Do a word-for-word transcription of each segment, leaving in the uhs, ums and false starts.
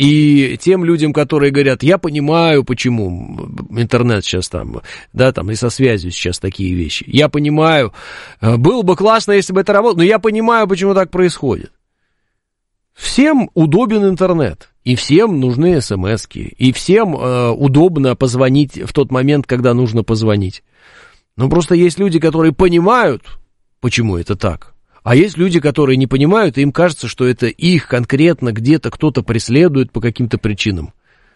И тем людям, которые говорят, я понимаю, почему интернет сейчас там, да, там и со связью сейчас такие вещи. Я понимаю, было бы классно, если бы это работало, но я понимаю, почему так происходит. Всем удобен интернет, и всем нужны смски, и всем э, удобно позвонить в тот момент, когда нужно позвонить. Но просто есть люди, которые понимают, почему это так, а есть люди, которые не понимают, и им кажется, что это их конкретно где-то кто-то преследует по каким-то причинам.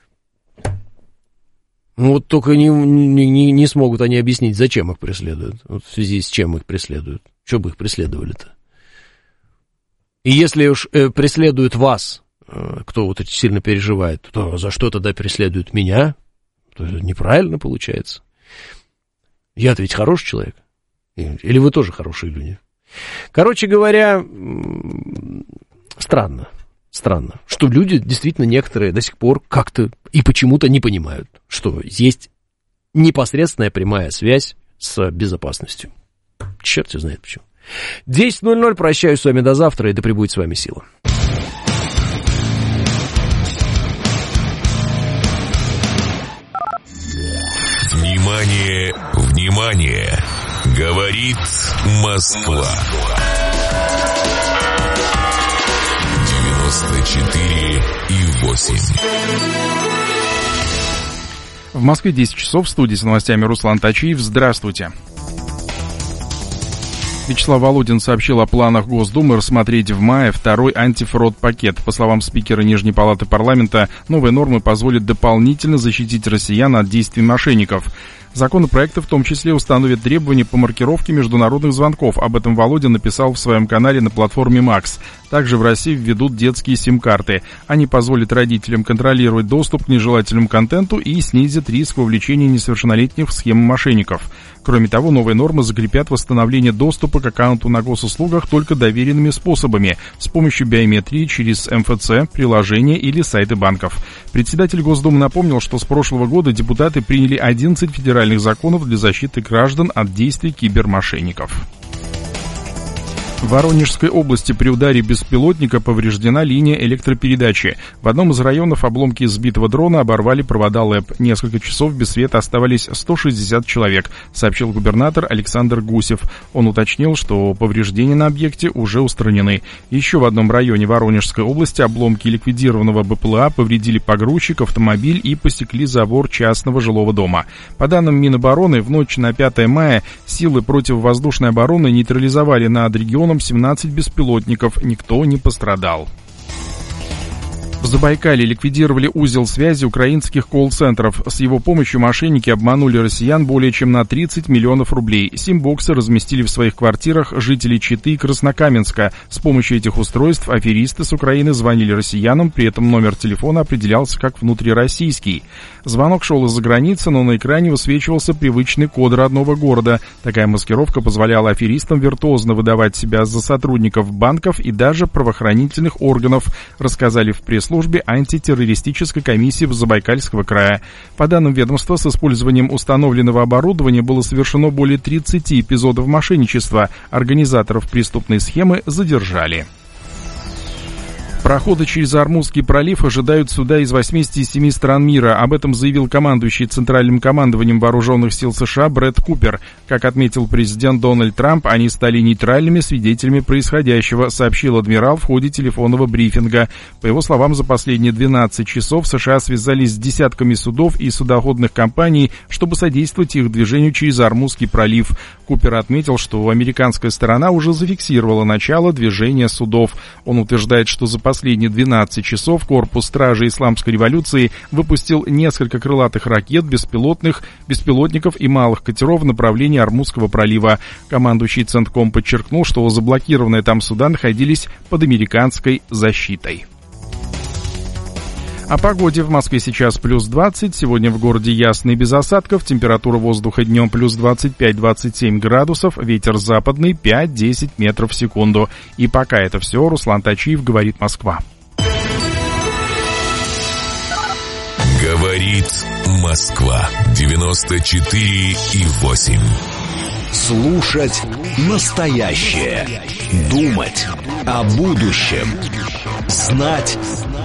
Ну вот только не, не, не смогут они объяснить, зачем их преследуют, вот в связи с чем их преследуют, что бы их преследовали-то. И если уж э, преследуют вас, э, кто вот сильно переживает, то за что тогда преследуют меня? То это неправильно получается. Я-то ведь хороший человек. Или вы тоже хорошие люди? Короче говоря, странно, странно, что люди действительно некоторые до сих пор как-то и почему-то не понимают, что есть непосредственная прямая связь с безопасностью. Черт его знает почему. десять ноль ноль, прощаюсь с вами до завтра, и да пребудет с вами сила. Внимание, внимание! Говорит Москва. девяносто четыре и восемь. В Москве десять часов, в студии с новостями Руслан Тачиев. Здравствуйте. Вячеслав Володин сообщил о планах Госдумы рассмотреть в мае второй антифрод-пакет. По словам спикера Нижней палаты парламента, новые нормы позволят дополнительно защитить россиян от действий мошенников. Законопроекты в том числе установят требования по маркировке международных звонков. Об этом Володин написал в своем канале на платформе Макс. Также в России введут детские сим-карты. Они позволят родителям контролировать доступ к нежелательному контенту и снизят риск вовлечения несовершеннолетних в схемы мошенников. Кроме того, новые нормы закрепят восстановление доступа к аккаунту на госуслугах только доверенными способами, с помощью биометрии через эм эф цэ, приложения или сайты банков. Председатель Госдумы напомнил, что с прошлого года депутаты приняли одиннадцать федеральных законов для защиты граждан от действий кибермошенников. В Воронежской области при ударе беспилотника повреждена линия электропередачи. В одном из районов обломки сбитого дрона оборвали провода ЛЭП. Несколько часов без света оставались сто шестьдесят человек, сообщил губернатор Александр Гусев. Он уточнил, что повреждения на объекте уже устранены. Еще в одном районе Воронежской области обломки ликвидированного бэ пэ эл а повредили погрузчик, автомобиль и посекли забор частного жилого дома. По данным Минобороны, в ночь на пятое мая силы противовоздушной обороны нейтрализовали над регионом семнадцать беспилотников, никто не пострадал. В Забайкалье ликвидировали узел связи украинских колл-центров. С его помощью мошенники обманули россиян более чем на тридцать миллионов рублей. Сим-боксы разместили в своих квартирах жители Читы и Краснокаменска. С помощью этих устройств аферисты с Украины звонили россиянам, при этом номер телефона определялся как внутрироссийский. Звонок шел из-за границы, но на экране высвечивался привычный код родного города. Такая маскировка позволяла аферистам виртуозно выдавать себя за сотрудников банков и даже правоохранительных органов, рассказали в пресс-службе службе антитеррористической комиссии Забайкальского края. По данным ведомства, с использованием установленного оборудования было совершено более тридцати эпизодов мошенничества. Организаторов преступной схемы задержали. Проходы через Ормузский пролив ожидают суда из восьмидесяти семи стран мира. Об этом заявил командующий Центральным командованием Вооруженных сил США Брэд Купер. Как отметил президент Дональд Трамп, они стали нейтральными свидетелями происходящего, сообщил адмирал в ходе телефонного брифинга. По его словам, за последние двенадцать часов США связались с десятками судов и судоходных компаний, чтобы содействовать их движению через Ормузский пролив. Купер отметил, что американская сторона уже зафиксировала начало движения судов. Он утверждает, что за последние двенадцать часов корпус стражи Исламской революции выпустил несколько крылатых ракет, беспилотных, беспилотников и малых катеров в направлении Ормузского пролива. Командующий Центком подчеркнул, что заблокированные там суда находились под американской защитой. О погоде. В Москве сейчас плюс двадцать, сегодня в городе ясно и без осадков, температура воздуха днем плюс двадцать пять - двадцать семь градусов, ветер западный пять - десять метров в секунду. И пока это все, Руслан Тачиев, говорит Москва. Говорит Москва, девяносто четыре и восемь. Слушать настоящее, думать о будущем, знать